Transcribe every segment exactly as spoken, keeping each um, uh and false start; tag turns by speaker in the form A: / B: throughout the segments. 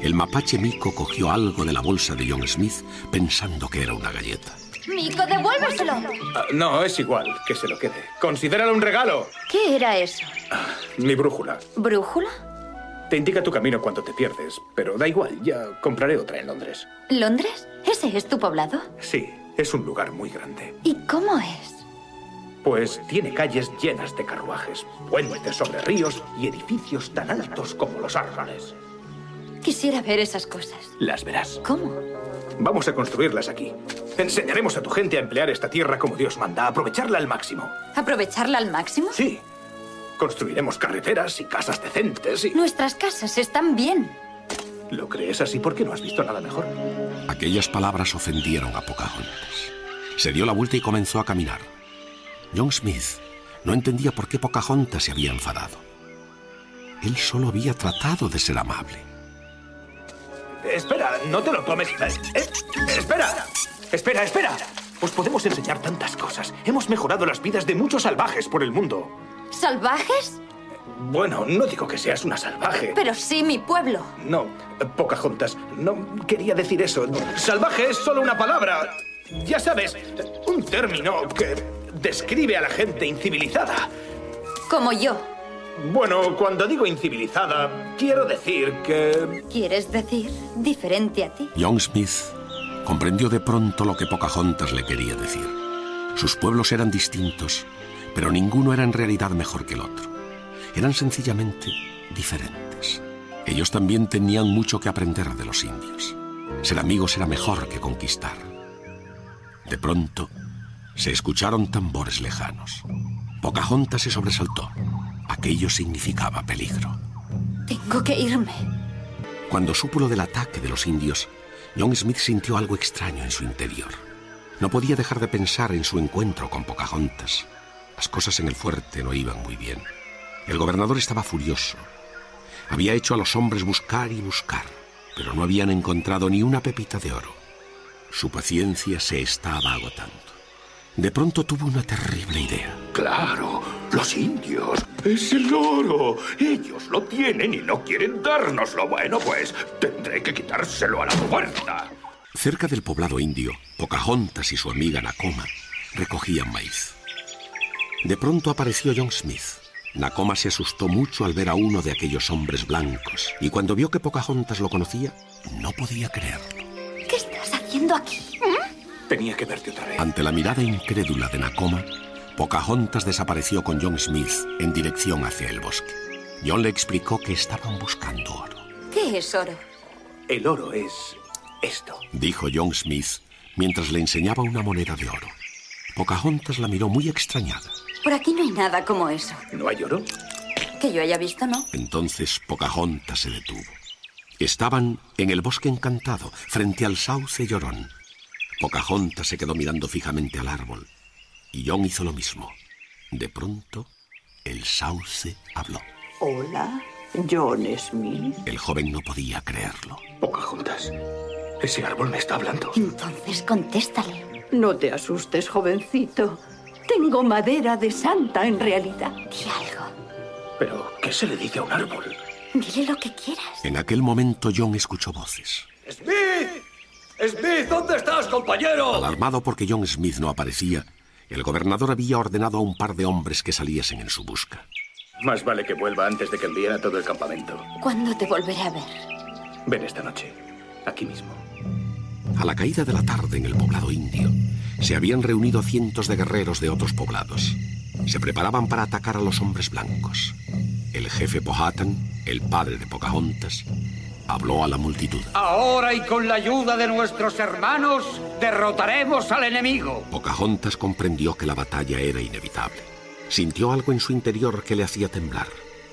A: El mapache Mico cogió algo de la bolsa de John Smith pensando que era una galleta.
B: Mico, devuélveselo.
C: Uh, no, es igual, que se lo quede. Considéralo un regalo.
B: ¿Qué era eso?
C: Uh, mi brújula.
B: ¿Brújula?
C: Te indica tu camino cuando te pierdes, pero da igual, ya compraré otra en Londres.
B: ¿Londres? ¿Ese es tu poblado?
C: Sí, es un lugar muy grande.
B: ¿Y cómo es?
C: Pues tiene calles llenas de carruajes, puentes sobre ríos y edificios tan altos como los árboles.
B: Quisiera ver esas cosas.
C: Las verás.
B: ¿Cómo?
C: Vamos a construirlas aquí. Enseñaremos a tu gente a emplear esta tierra como Dios manda, a aprovecharla al máximo.
B: ¿Aprovecharla al máximo?
C: Sí. Construiremos carreteras y casas decentes y...
B: Nuestras casas están bien.
C: ¿Lo crees así porque no has visto nada mejor?
A: Aquellas palabras ofendieron a Pocahontas. Se dio la vuelta y comenzó a caminar. John Smith no entendía por qué Pocahontas se había enfadado. Él solo había tratado de ser amable.
C: Espera, no te lo tomes. Eh, eh, espera, espera, espera. Os podemos enseñar tantas cosas. Hemos mejorado las vidas de muchos salvajes por el mundo.
B: ¿Salvajes?
C: Bueno, no digo que seas una salvaje.
B: Pero sí mi pueblo.
C: No, Pocahontas, no quería decir eso. Salvaje es solo una palabra. Ya sabes, un término que describe a la gente incivilizada.
B: Como yo.
C: Bueno, cuando digo incivilizada, quiero decir que...
B: ¿Quieres decir diferente a ti?
A: John Smith comprendió de pronto lo que Pocahontas le quería decir. Sus pueblos eran distintos, pero ninguno era en realidad mejor que el otro. Eran sencillamente diferentes. Ellos también tenían mucho que aprender de los indios. Ser amigos era mejor que conquistar. De pronto, se escucharon tambores lejanos. Pocahontas se sobresaltó. Aquello significaba peligro.
B: Tengo que irme.
A: Cuando supo lo del ataque de los indios, John Smith sintió algo extraño en su interior. No podía dejar de pensar en su encuentro con Pocahontas. Las cosas en el fuerte no iban muy bien. El gobernador estaba furioso. Había hecho a los hombres buscar y buscar, pero no habían encontrado ni una pepita de oro. Su paciencia se estaba agotando. De pronto tuvo una terrible idea.
D: ¡Claro! ¡Los indios! ¡Es el oro! Ellos lo tienen y no quieren dárnoslo. Bueno, pues tendré que quitárselo a la fuerza.
A: Cerca del poblado indio, Pocahontas y su amiga Nakoma recogían maíz. De pronto apareció John Smith. Nakoma se asustó mucho al ver a uno de aquellos hombres blancos, y cuando vio que Pocahontas lo conocía, no podía creerlo.
B: ¿Qué estás haciendo aquí? ¿Mm?
C: Tenía que verte otra vez.
A: Ante la mirada incrédula de Nakoma, Pocahontas desapareció con John Smith en dirección hacia el bosque. John le explicó que estaban buscando oro.
B: ¿Qué es oro?
C: El oro es esto,
A: dijo John Smith mientras le enseñaba una moneda de oro. Pocahontas la miró muy extrañada.
B: Por aquí no hay nada como eso.
C: ¿No hay oro?
B: Que yo haya visto, ¿no?
A: Entonces Pocahontas se detuvo. Estaban en el bosque encantado, frente al sauce llorón. Pocahontas se quedó mirando fijamente al árbol, y John hizo lo mismo. De pronto, el sauce habló.
E: Hola, John Smith.
A: El joven no podía creerlo.
C: Pocahontas, ese árbol me está hablando.
B: Entonces contéstale.
E: No te asustes, jovencito. Tengo madera de santa en realidad.
B: Di algo.
C: ¿Pero qué se le dice a un árbol?
B: Dile lo que quieras.
A: En aquel momento John escuchó voces.
D: ¡Smith! ¡Smith! ¿Dónde estás, compañero?
A: Alarmado porque John Smith no aparecía, el gobernador había ordenado a un par de hombres que saliesen en su busca.
C: Más vale que vuelva antes de que envíen a todo el campamento.
B: ¿Cuándo te volveré a ver?
C: Ven esta noche, aquí mismo.
A: A la caída de la tarde en el poblado indio, se habían reunido cientos de guerreros de otros poblados. Se preparaban para atacar a los hombres blancos. El jefe Powhatan, el padre de Pocahontas, habló a la multitud.
F: Ahora y con la ayuda de nuestros hermanos, derrotaremos al enemigo.
A: Pocahontas comprendió que la batalla era inevitable. Sintió algo en su interior que le hacía temblar.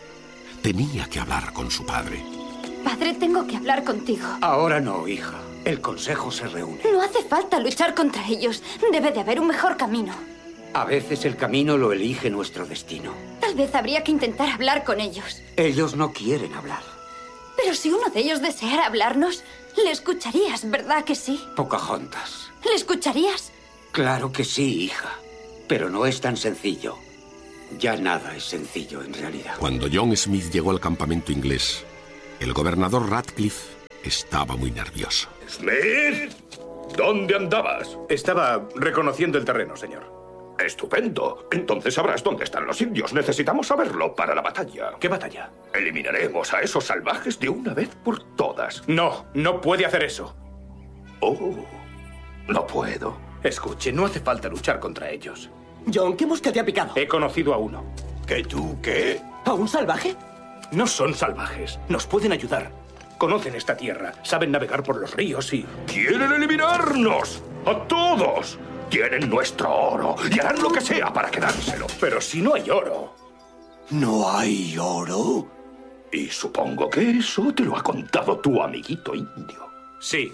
A: Tenía que hablar con su padre.
B: Padre, tengo que hablar contigo.
F: Ahora no, hija. El consejo se reúne.
B: No hace falta luchar contra ellos. Debe de haber un mejor camino.
F: A veces el camino lo elige nuestro destino.
B: Tal vez habría que intentar hablar con ellos.
F: Ellos no quieren hablar.
B: Pero si uno de ellos deseara hablarnos, le escucharías, ¿verdad que sí?
F: Pocahontas.
B: ¿Le escucharías?
F: Claro que sí, hija. Pero no es tan sencillo. Ya nada es sencillo en realidad.
A: Cuando John Smith llegó al campamento inglés, el gobernador Radcliffe estaba muy nervioso.
D: Smith, ¿dónde andabas?
C: Estaba reconociendo el terreno, señor.
D: Estupendo. Entonces sabrás dónde están los indios. Necesitamos saberlo para la batalla.
C: ¿Qué batalla?
D: Eliminaremos a esos salvajes de una vez por todas.
C: No, no puede hacer eso.
D: Oh, no puedo.
C: Escuche, no hace falta luchar contra ellos.
G: John, ¿qué mosca te ha picado?
C: He conocido a uno.
D: ¿Que tú qué?
G: ¿A un salvaje?
C: No son salvajes. Nos pueden ayudar. Conocen esta tierra. Saben navegar por los ríos y...
D: ¡Quieren eliminarnos! ¡A todos! Tienen nuestro oro y harán lo que sea para quedárselo.
C: Pero si no hay oro.
D: ¿No hay oro? Y supongo que eso te lo ha contado tu amiguito indio.
C: Sí.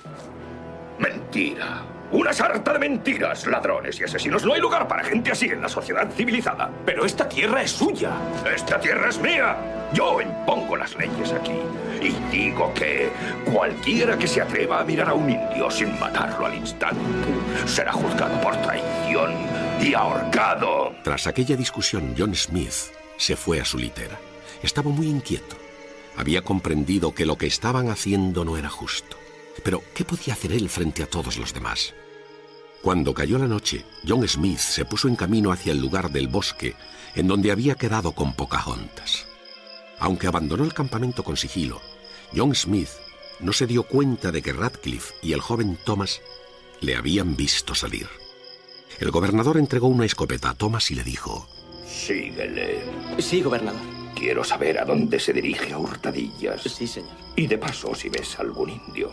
D: Mentira. Una sarta de mentiras, ladrones y asesinos. No hay lugar para gente así en la sociedad civilizada.
C: Pero esta tierra es suya.
D: Esta tierra es mía. Yo impongo las leyes aquí. Y digo que cualquiera que se atreva a mirar a un indio sin matarlo al instante será juzgado por traición y ahorcado.
A: Tras aquella discusión, John Smith se fue a su litera. Estaba muy inquieto. Había comprendido que lo que estaban haciendo no era justo. Pero, ¿qué podía hacer él frente a todos los demás? Cuando cayó la noche, John Smith se puso en camino hacia el lugar del bosque en donde había quedado con Pocahontas. Aunque abandonó el campamento con sigilo, John Smith no se dio cuenta de que Radcliffe y el joven Thomas le habían visto salir. El gobernador entregó una escopeta a Thomas y le dijo:
D: Síguele.
G: Sí, gobernador.
D: Quiero saber a dónde se dirige a hurtadillas.
G: Sí, señor.
D: Y de paso, si ves algún indio,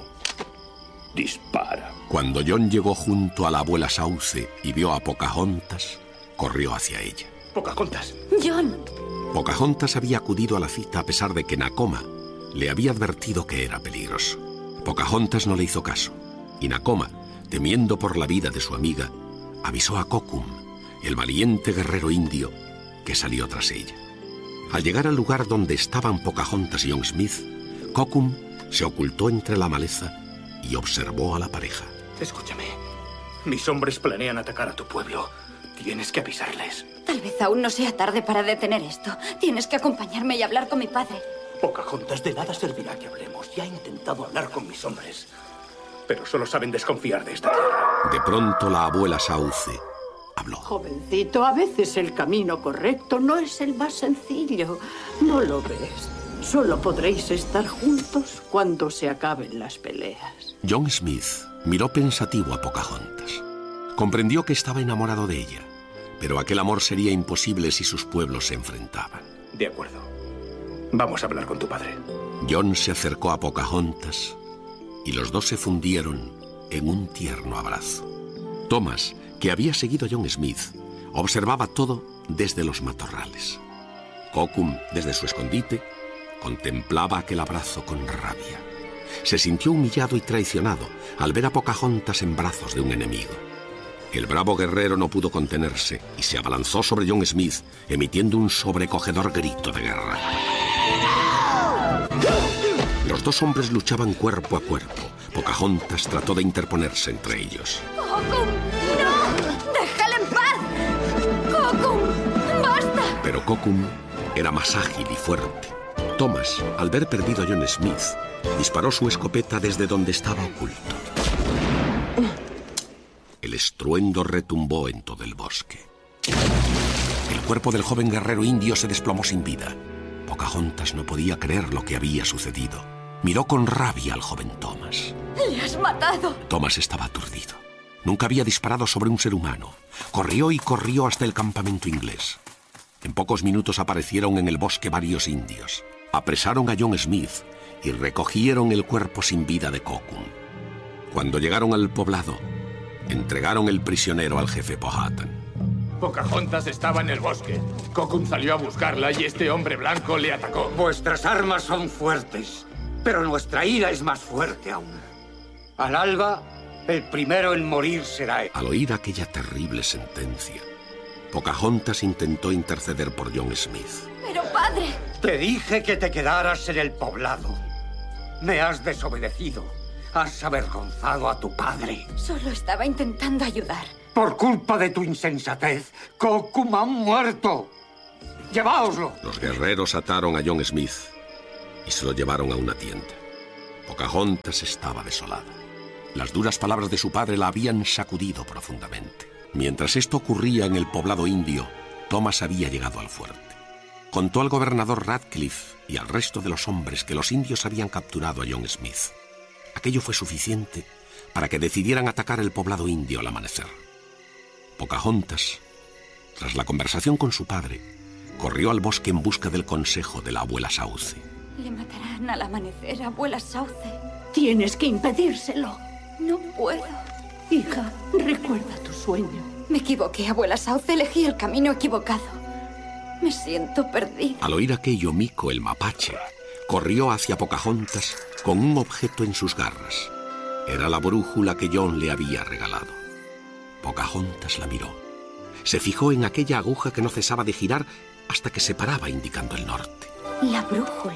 D: dispara.
A: Cuando John llegó junto a la abuela Sauce y vio a Pocahontas, corrió hacia ella.
C: Pocahontas.
B: John.
A: Pocahontas había acudido a la cita a pesar de que Nakoma le había advertido que era peligroso. Pocahontas no le hizo caso, y Nakoma, temiendo por la vida de su amiga, avisó a Kokum, el valiente guerrero indio, que salió tras ella. Al llegar al lugar donde estaban Pocahontas y John Smith, Kokum se ocultó entre la maleza y observó a la pareja.
C: Escúchame. Mis hombres planean atacar a tu pueblo. Tienes que avisarles.
B: Tal vez aún no sea tarde para detener esto. Tienes que acompañarme y hablar con mi padre.
C: Pocahontas, de nada servirá que hablemos. Ya he intentado hablar con mis hombres, pero solo saben desconfiar de esta tierra.
A: De pronto la abuela Sauce habló.
E: Jovencito, a veces el camino correcto no es el más sencillo. ¿No lo ves? Solo podréis estar juntos cuando se acaben las peleas.
A: John Smith miró pensativo a Pocahontas. Comprendió que estaba enamorado de ella, pero aquel amor sería imposible si sus pueblos se enfrentaban.
C: De acuerdo. Vamos a hablar con tu padre.
A: John se acercó a Pocahontas y los dos se fundieron en un tierno abrazo. Thomas, que había seguido a John Smith, observaba todo desde los matorrales. Kokum, desde su escondite, contemplaba aquel abrazo con rabia. Se sintió humillado y traicionado al ver a Pocahontas en brazos de un enemigo. El bravo guerrero no pudo contenerse y se abalanzó sobre John Smith, emitiendo un sobrecogedor grito de guerra. Los dos hombres luchaban cuerpo a cuerpo. Pocahontas trató de interponerse entre ellos.
B: ¡Kokum! ¡No! ¡Déjale en paz! ¡Kokum! ¡Basta!
A: Pero Kokum era más ágil y fuerte. Thomas, al ver perdido a John Smith, disparó su escopeta desde donde estaba oculto. El estruendo retumbó en todo el bosque. El cuerpo del joven guerrero indio se desplomó sin vida. Pocahontas no podía creer lo que había sucedido. Miró con rabia al joven Thomas.
B: ¡Le has matado!
A: Thomas estaba aturdido. Nunca había disparado sobre un ser humano. Corrió y corrió hasta el campamento inglés. En pocos minutos aparecieron en el bosque varios indios. Apresaron a John Smith y recogieron el cuerpo sin vida de Kokum. Cuando llegaron al poblado, entregaron el prisionero al jefe Powhatan.
H: Pocahontas estaba en el bosque. Kokum salió a buscarla y este hombre blanco le atacó.
F: Vuestras armas son fuertes, pero nuestra ira es más fuerte aún. Al alba, el primero en morir será él.
A: Al oír aquella terrible sentencia, Pocahontas intentó interceder por John Smith.
B: ¡Pero, padre!
F: Te dije que te quedaras en el poblado. Me has desobedecido. Has avergonzado a tu padre.
B: Solo estaba intentando ayudar.
F: Por culpa de tu insensatez, Kokum ha muerto. ¡Lleváoslo!
A: Los guerreros ataron a John Smith y se lo llevaron a una tienda. Pocahontas estaba desolada. Las duras palabras de su padre la habían sacudido profundamente. Mientras esto ocurría en el poblado indio, Thomas había llegado al fuerte. Contó al gobernador Radcliffe y al resto de los hombres que los indios habían capturado a John Smith. Aquello fue suficiente para que decidieran atacar el poblado indio al amanecer. Pocahontas, tras la conversación con su padre, corrió al bosque en busca del consejo de la abuela Sauce.
B: Le matarán al amanecer, abuela Sauce.
E: Tienes que impedírselo.
B: No puedo.
E: Hija, recuerda tu sueño.
B: Me equivoqué, abuela Sauce. Elegí el camino equivocado. Me siento perdida.
A: Al oír aquello, Mico, el mapache, corrió hacia Pocahontas con un objeto en sus garras. Era la brújula que John le había regalado. Pocahontas la miró. Se fijó en aquella aguja que no cesaba de girar hasta que se paraba indicando el norte.
B: La brújula.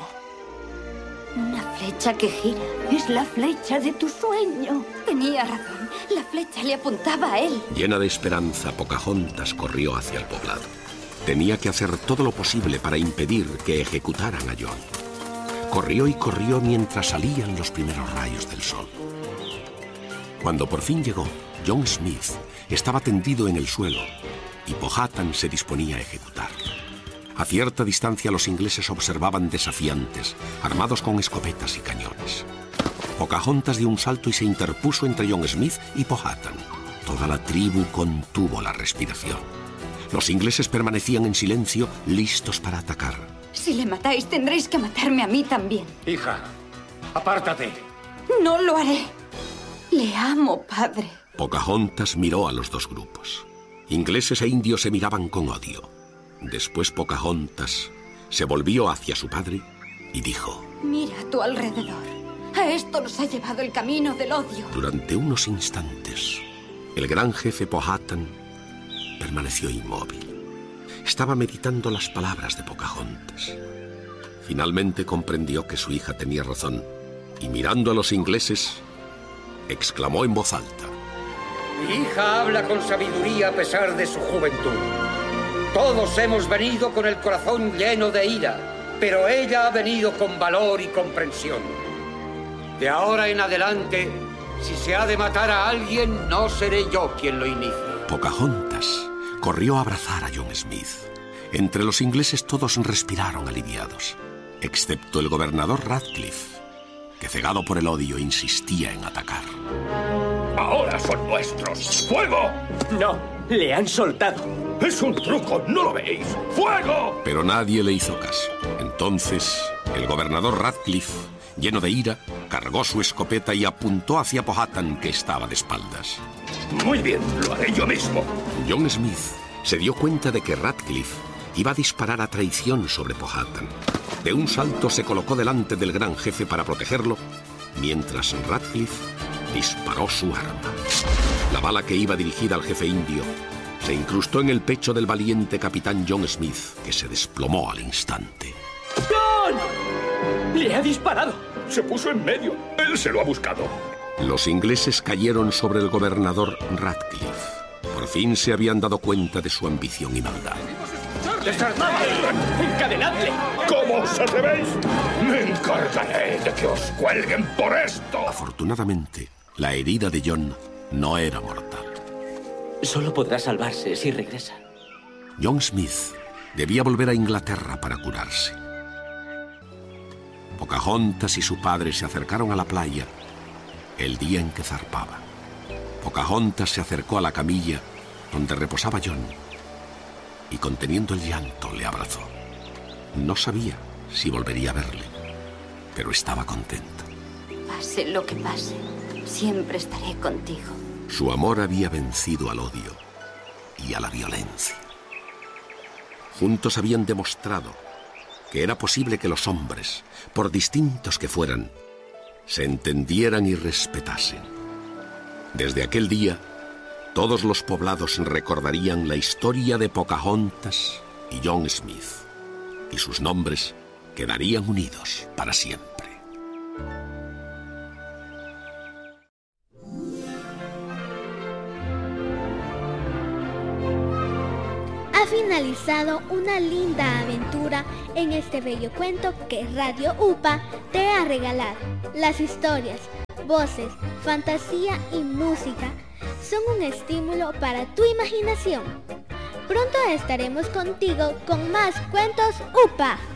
B: Una flecha que gira.
E: Es la flecha de tu sueño.
B: Tenía razón. La flecha le apuntaba a él.
A: Llena de esperanza, Pocahontas corrió hacia el poblado. Tenía que hacer todo lo posible para impedir que ejecutaran a John. Corrió y corrió mientras salían los primeros rayos del sol. Cuando por fin llegó, John Smith estaba tendido en el suelo y Powhatan se disponía a ejecutarlo. A cierta distancia los ingleses observaban desafiantes, armados con escopetas y cañones. Pocahontas dio un salto y se interpuso entre John Smith y Powhatan. Toda la tribu contuvo la respiración. Los ingleses permanecían en silencio, listos para atacar.
B: Si le matáis, tendréis que matarme a mí también.
F: Hija, apártate.
B: No lo haré. Le amo, padre.
A: Pocahontas miró a los dos grupos. Ingleses e indios se miraban con odio. Después Pocahontas se volvió hacia su padre y dijo:
B: Mira a tu alrededor. A esto nos ha llevado el camino del odio.
A: Durante unos instantes, el gran jefe Powhatan permaneció inmóvil. Estaba meditando las palabras de Pocahontas. Finalmente comprendió que su hija tenía razón y mirando a los ingleses, exclamó en voz alta:
F: Mi hija habla con sabiduría a pesar de su juventud. Todos hemos venido con el corazón lleno de ira, pero ella ha venido con valor y comprensión. De ahora en adelante, si se ha de matar a alguien, no seré yo quien lo inicie.
A: Pocahontas corrió a abrazar a John Smith. Entre los ingleses todos respiraron aliviados, excepto el gobernador Radcliffe, que cegado por el odio insistía en atacar.
D: Ahora son nuestros. ¡Fuego!
G: No, le han soltado.
D: ¡Es un truco! ¿No lo veis? ¡Fuego!
A: Pero nadie le hizo caso. Entonces, el gobernador Radcliffe, lleno de ira, cargó su escopeta y apuntó hacia Powhatan, que estaba de espaldas.
D: Muy bien, lo haré yo mismo.
A: John Smith se dio cuenta de que Radcliffe iba a disparar a traición sobre Powhatan. De un salto se colocó delante del gran jefe para protegerlo, mientras Radcliffe disparó su arma. La bala que iba dirigida al jefe indio se incrustó en el pecho del valiente capitán John Smith, que se desplomó al instante.
G: ¡John! ¡Le ha disparado!
D: Se puso en medio. Él se lo ha buscado.
A: Los ingleses cayeron sobre el gobernador Radcliffe. Por fin se habían dado cuenta de su ambición y maldad.
F: ¡Desarmadle!
G: ¡Encadenadle!
D: ¿Cómo os atrevéis? Me encargaré de que os cuelguen por esto.
A: Afortunadamente, la herida de John no era mortal.
G: Solo podrá salvarse si regresa.
A: John Smith debía volver a Inglaterra para curarse. Pocahontas y su padre se acercaron a la playa el día en que zarpaba. Pocahontas se acercó a la camilla donde reposaba John y, conteniendo el llanto, le abrazó. No sabía si volvería a verle, pero estaba contento.
B: Pase lo que pase, siempre estaré contigo.
A: Su amor había vencido al odio y a la violencia. Juntos habían demostrado que era posible que los hombres, por distintos que fueran, se entendieran y respetasen. Desde aquel día, todos los poblados recordarían la historia de Pocahontas y John Smith, y sus nombres quedarían unidos para siempre.
I: finalizado una linda aventura en este bello cuento que Radio UPA te ha regalado. Las historias, voces, fantasía y música son un estímulo para tu imaginación. Pronto estaremos contigo con más cuentos UPA.